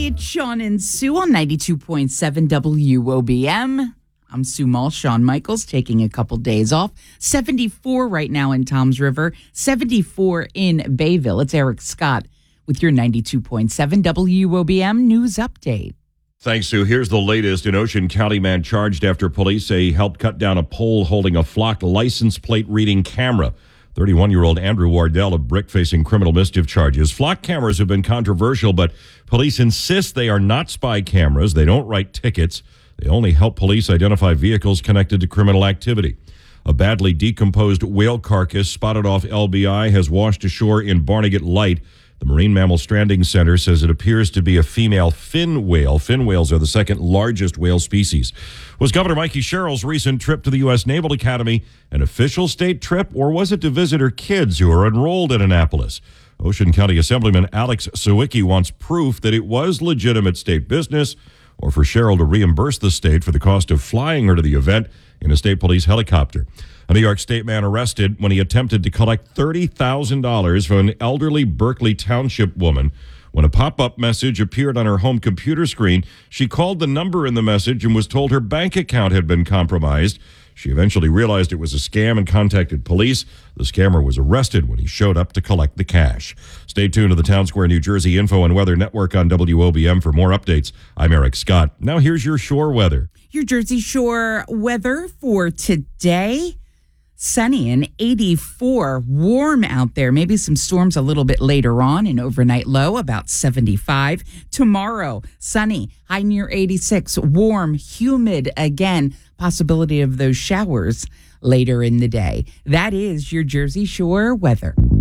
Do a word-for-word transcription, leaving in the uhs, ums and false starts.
Hey, it's Sean and Sue on ninety-two point seven W O B M. I'm Sue Mull. Shawn Michaels taking a couple days off. seventy-four right now in Toms River, seventy-four in Bayville. It's Eric Scott with your ninety-two point seven W O B M news update. Thanks, Sue. Here's the latest. An Ocean County man charged after police say he helped cut down a pole holding a flock license plate reading camera. thirty-one-year-old Andrew Wardell of Brick facing criminal mischief charges. Flock cameras have been controversial, but police insist they are not spy cameras. They don't write tickets. They only help police identify vehicles connected to criminal activity. A badly decomposed whale carcass spotted off L B I has washed ashore in Barnegat Light. The Marine Mammal Stranding Center says it appears to be a female fin whale. Fin whales are the second largest whale species. Was Governor Mikey Sherrill's recent trip to the U S Naval Academy an official state trip, or was it to visit her kids who are enrolled in Annapolis? Ocean County Assemblyman Alex Sawicki wants proof that it was legitimate state business, or for Sherrill to reimburse the state for the cost of flying her to the event in a state police helicopter. A New York State man arrested when he attempted to collect thirty thousand dollars from an elderly Berkeley Township woman. When a pop-up message appeared on her home computer screen, she called the number in the message and was told her bank account had been compromised. She eventually realized it was a scam and contacted police. The scammer was arrested when he showed up to collect the cash. Stay tuned to the Town Square, New Jersey Info and Weather Network on W O B M for more updates. I'm Eric Scott. Now here's your shore weather. Your Jersey Shore weather for today. Sunny and eighty-four, warm out there. Maybe some storms a little bit later on. An overnight low about seventy-five. Tomorrow, sunny, high near eighty-six. Warm, humid again. Possibility of those showers later in the day. That is your Jersey Shore weather.